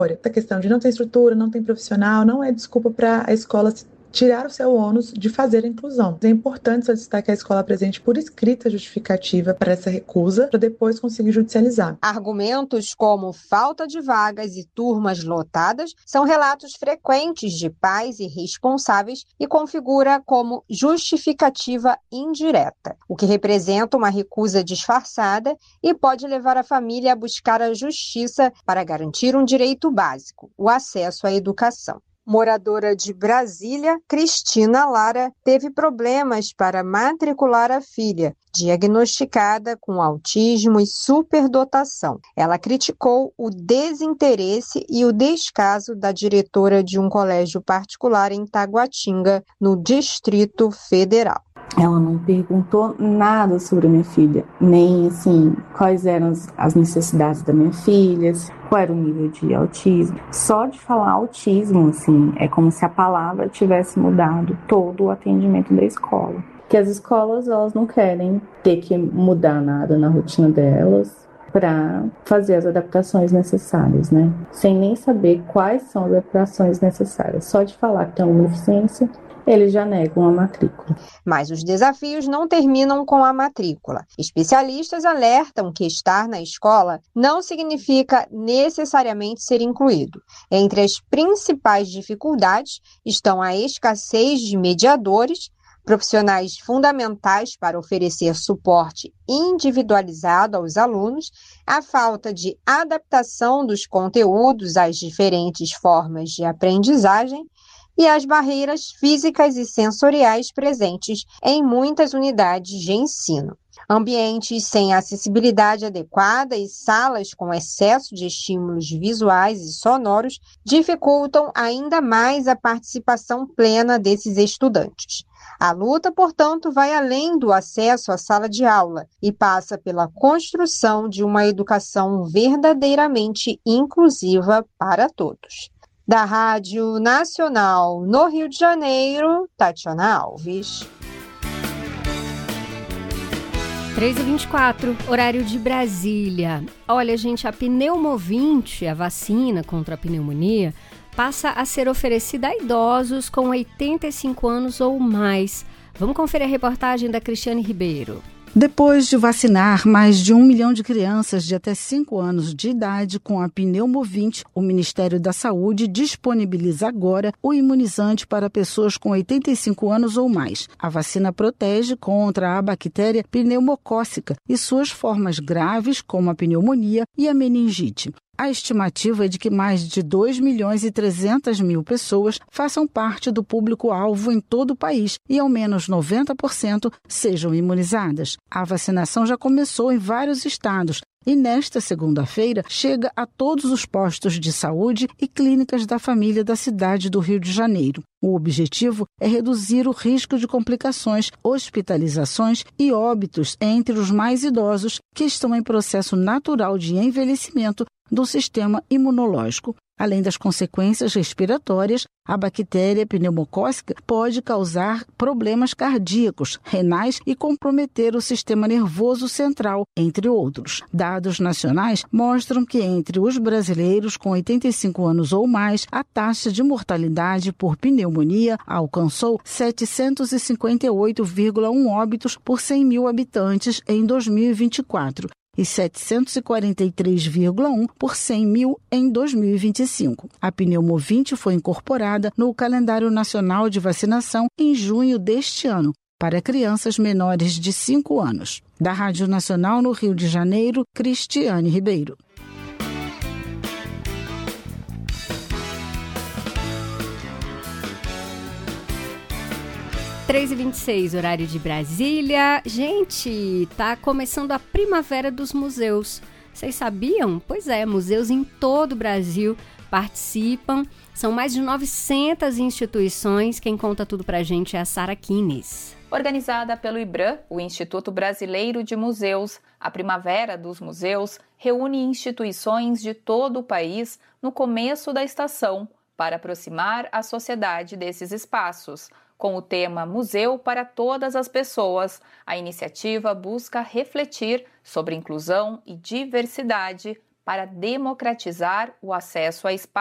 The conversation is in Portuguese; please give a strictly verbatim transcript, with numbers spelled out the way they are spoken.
A questão de não ter estrutura, não ter profissional, não é desculpa para a escola tirar o seu ônus de fazer a inclusão. É importante solicitar que a escola apresente por escrita justificativa para essa recusa, para depois conseguir judicializar. Argumentos como falta de vagas e turmas lotadas são relatos frequentes de pais e responsáveis e configura como justificativa indireta, o que representa uma recusa disfarçada e pode levar a família a buscar a justiça para garantir um direito básico, o acesso à educação. Moradora de Brasília, Cristina Lara teve problemas para matricular a filha, diagnosticada com autismo e superdotação. Ela criticou o desinteresse e o descaso da diretora de um colégio particular em Taguatinga, no Distrito Federal. Ela não perguntou nada sobre a minha filha, nem assim, quais eram as necessidades da minha filha, qual era o nível de autismo. Só de falar autismo, assim, é como se a palavra tivesse mudado todo o atendimento da escola. Que as escolas, elas não querem ter que mudar nada na rotina delas para fazer as adaptações necessárias, né? Sem nem saber quais são as adaptações necessárias. Só de falar que tem uma deficiência, eles já negam a matrícula. Mas os desafios não terminam com a matrícula. Especialistas alertam que estar na escola não significa necessariamente ser incluído. Entre as principais dificuldades estão a escassez de mediadores, profissionais fundamentais para oferecer suporte individualizado aos alunos, a falta de adaptação dos conteúdos às diferentes formas de aprendizagem e as barreiras físicas e sensoriais presentes em muitas unidades de ensino. Ambientes sem acessibilidade adequada e salas com excesso de estímulos visuais e sonoros dificultam ainda mais a participação plena desses estudantes. A luta, portanto, vai além do acesso à sala de aula e passa pela construção de uma educação verdadeiramente inclusiva para todos. Da Rádio Nacional no Rio de Janeiro, Tatiana Alves. três e vinte e quatro, horário de Brasília. Olha, gente, a Pneumovinte, a vacina contra a pneumonia, passa a ser oferecida a idosos com oitenta e cinco anos ou mais. Vamos conferir a reportagem da Cristiane Ribeiro. Depois de vacinar mais de um milhão de crianças de até cinco anos de idade com a Pneumovinte, o Ministério da Saúde disponibiliza agora o imunizante para pessoas com oitenta e cinco anos ou mais. A vacina protege contra a bactéria pneumocócica e suas formas graves, como a pneumonia e a meningite. A estimativa é de que mais de dois milhões e trezentas mil pessoas façam parte do público-alvo em todo o país e ao menos noventa por cento sejam imunizadas. A vacinação já começou em vários estados e nesta segunda-feira chega a todos os postos de saúde e clínicas da família da cidade do Rio de Janeiro. O objetivo é reduzir o risco de complicações, hospitalizações e óbitos entre os mais idosos que estão em processo natural de envelhecimento do sistema imunológico. Além das consequências respiratórias, a bactéria pneumocócica pode causar problemas cardíacos, renais e comprometer o sistema nervoso central, entre outros. Dados nacionais mostram que entre os brasileiros com oitenta e cinco anos ou mais, a taxa de mortalidade por pneumonia alcançou setecentos e cinquenta e oito vírgula um óbitos por cem mil habitantes em dois mil e vinte e quatro. E setecentos e quarenta e três vírgula um por cem mil em dois mil e vinte e cinco. A Pneumovinte foi incorporada no calendário nacional de vacinação em junho deste ano, para crianças menores de cinco anos. Da Rádio Nacional no Rio de Janeiro, Cristiane Ribeiro. três e vinte e seis, horário de Brasília. Gente, tá começando a primavera dos museus. Vocês sabiam? Pois é, museus em todo o Brasil participam. São mais de novecentas instituições. Quem conta tudo pra gente é a Sara Kines. Organizada pelo IBRAM, o Instituto Brasileiro de Museus, a Primavera dos Museus reúne instituições de todo o país no começo da estação para aproximar a sociedade desses espaços. Com o tema Museu para Todas as Pessoas, a iniciativa busca refletir sobre inclusão e diversidade para democratizar o acesso a espaços